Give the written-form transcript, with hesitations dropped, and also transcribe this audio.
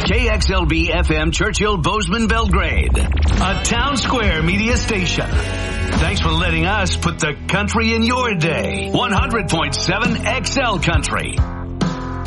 KXLB FM Churchill Bozeman Belgrade, a Town Square media station. Thanks for letting us put the country in your day. 100.7 XL Country.